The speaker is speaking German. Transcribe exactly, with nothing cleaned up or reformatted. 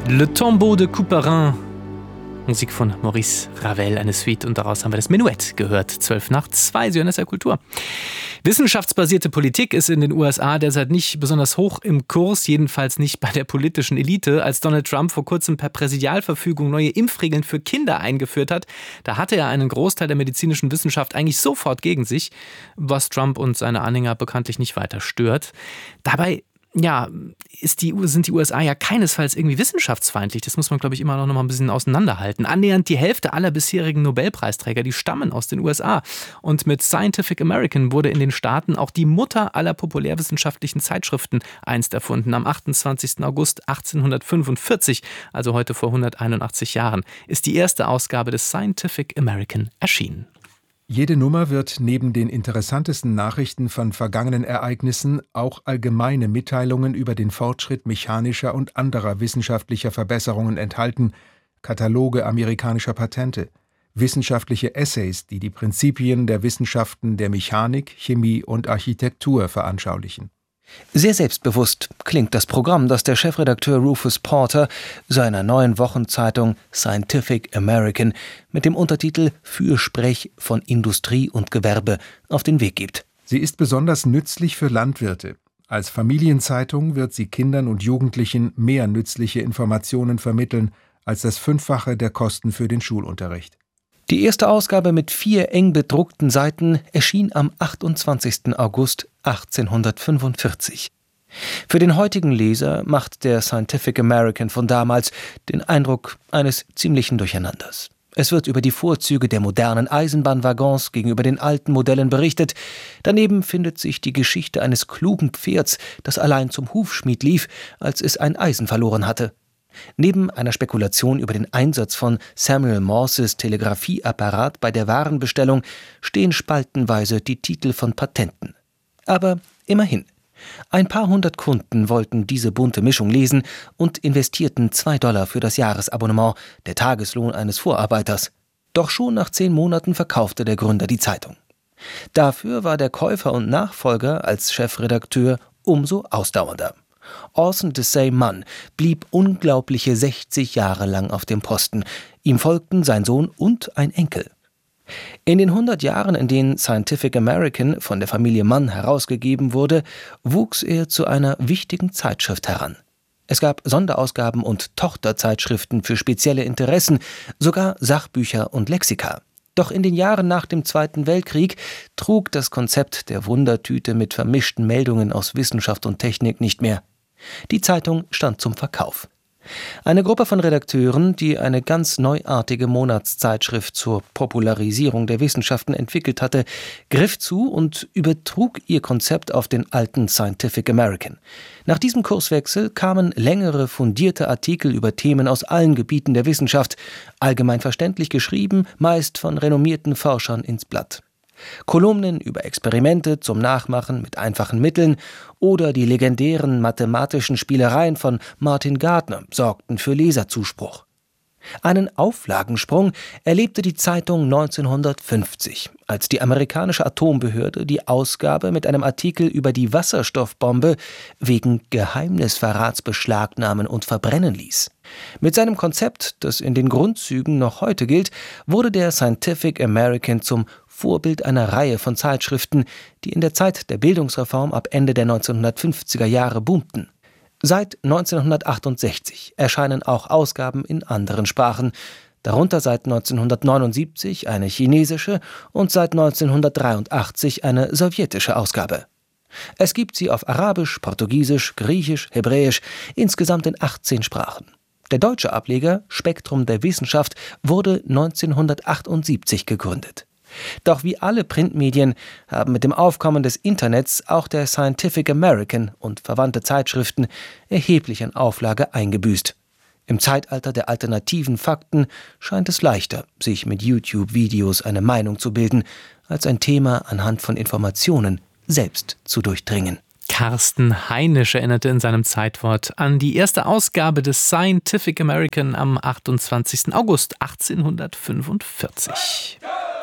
Le Tombeau de Couperin, Musik von Maurice Ravel, eine Suite, und daraus haben wir das Menuett gehört. Zwölf nach zwei, Sie hören S R Kultur. Wissenschaftsbasierte Politik ist in den U S A derzeit nicht besonders hoch im Kurs, jedenfalls nicht bei der politischen Elite. Als Donald Trump vor kurzem per Präsidialverfügung neue Impfregeln für Kinder eingeführt hat, da hatte er einen Großteil der medizinischen Wissenschaft eigentlich sofort gegen sich, was Trump und seine Anhänger bekanntlich nicht weiter stört. Dabei Ja, ist die, sind die U S A ja keinesfalls irgendwie wissenschaftsfeindlich. Das muss man, glaube ich, immer noch mal ein bisschen auseinanderhalten. Annähernd die Hälfte aller bisherigen Nobelpreisträger, die stammen aus den U S A. Und mit Scientific American wurde in den Staaten auch die Mutter aller populärwissenschaftlichen Zeitschriften einst erfunden. Am achtundzwanzigsten August achtzehnhundertfünfundvierzig, also heute vor hunderteinundachtzig Jahren, ist die erste Ausgabe des Scientific American erschienen. Jede Nummer wird neben den interessantesten Nachrichten von vergangenen Ereignissen auch allgemeine Mitteilungen über den Fortschritt mechanischer und anderer wissenschaftlicher Verbesserungen enthalten, Kataloge amerikanischer Patente, wissenschaftliche Essays, die die Prinzipien der Wissenschaften der Mechanik, Chemie und Architektur veranschaulichen. Sehr selbstbewusst klingt das Programm, das der Chefredakteur Rufus Porter seiner neuen Wochenzeitung Scientific American mit dem Untertitel Fürsprech von Industrie und Gewerbe auf den Weg gibt. Sie ist besonders nützlich für Landwirte. Als Familienzeitung wird sie Kindern und Jugendlichen mehr nützliche Informationen vermitteln als das Fünffache der Kosten für den Schulunterricht. Die erste Ausgabe mit vier eng bedruckten Seiten erschien am achtundzwanzigsten August achtzehnhundertfünfundvierzig. Für den heutigen Leser macht der Scientific American von damals den Eindruck eines ziemlichen Durcheinanders. Es wird über die Vorzüge der modernen Eisenbahnwaggons gegenüber den alten Modellen berichtet. Daneben findet sich die Geschichte eines klugen Pferds, das allein zum Hufschmied lief, als es ein Eisen verloren hatte. Neben einer Spekulation über den Einsatz von Samuel Morses Telegrafieapparat bei der Warenbestellung stehen spaltenweise die Titel von Patenten. Aber immerhin, ein paar hundert Kunden wollten diese bunte Mischung lesen und investierten zwei Dollar für das Jahresabonnement, der Tageslohn eines Vorarbeiters. Doch schon nach zehn Monaten verkaufte der Gründer die Zeitung. Dafür war der Käufer und Nachfolger als Chefredakteur umso ausdauernder. Orson Desai Mann blieb unglaubliche sechzig Jahre lang auf dem Posten. Ihm folgten sein Sohn und ein Enkel. In den hundert Jahren, in denen Scientific American von der Familie Mann herausgegeben wurde, wuchs er zu einer wichtigen Zeitschrift heran. Es gab Sonderausgaben und Tochterzeitschriften für spezielle Interessen, sogar Sachbücher und Lexika. Doch in den Jahren nach dem Zweiten Weltkrieg trug das Konzept der Wundertüte mit vermischten Meldungen aus Wissenschaft und Technik nicht mehr. Die Zeitung stand zum Verkauf. Eine Gruppe von Redakteuren, die eine ganz neuartige Monatszeitschrift zur Popularisierung der Wissenschaften entwickelt hatte, griff zu und übertrug ihr Konzept auf den alten Scientific American. Nach diesem Kurswechsel kamen längere, fundierte Artikel über Themen aus allen Gebieten der Wissenschaft, allgemein verständlich geschrieben, meist von renommierten Forschern, ins Blatt. Kolumnen über Experimente zum Nachmachen mit einfachen Mitteln oder die legendären mathematischen Spielereien von Martin Gardner sorgten für Leserzuspruch. Einen Auflagensprung erlebte die Zeitung neunzehnhundertfünfzig, als die amerikanische Atombehörde die Ausgabe mit einem Artikel über die Wasserstoffbombe wegen Geheimnisverrats beschlagnahmen und verbrennen ließ. Mit seinem Konzept, das in den Grundzügen noch heute gilt, wurde der Scientific American zum Vorbild einer Reihe von Zeitschriften, die in der Zeit der Bildungsreform ab Ende der neunzehnhundertfünfziger Jahre boomten. Seit neunzehnhundertachtundsechzig erscheinen auch Ausgaben in anderen Sprachen, darunter seit neunzehnhundertneunundsiebzig eine chinesische und seit neunzehnhundertdreiundachtzig eine sowjetische Ausgabe. Es gibt sie auf Arabisch, Portugiesisch, Griechisch, Hebräisch, insgesamt in achtzehn Sprachen. Der deutsche Ableger Spektrum der Wissenschaft wurde neunzehnhundertachtundsiebzig gegründet. Doch wie alle Printmedien haben mit dem Aufkommen des Internets auch der Scientific American und verwandte Zeitschriften erheblich an Auflage eingebüßt. Im Zeitalter der alternativen Fakten scheint es leichter, sich mit YouTube-Videos eine Meinung zu bilden, als ein Thema anhand von Informationen selbst zu durchdringen. Carsten Heinisch erinnerte in seinem Zeitwort an die erste Ausgabe des Scientific American am achtundzwanzigsten August achtzehnhundertfünfundvierzig.